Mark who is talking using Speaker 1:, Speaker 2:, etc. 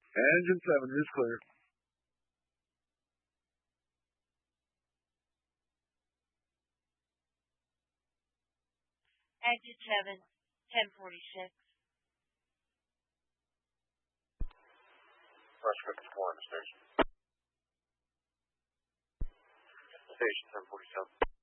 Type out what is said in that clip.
Speaker 1: Engine 7 is clear.
Speaker 2: Engine 7, 1046.
Speaker 3: Prospect 4 on the station. Station 1047.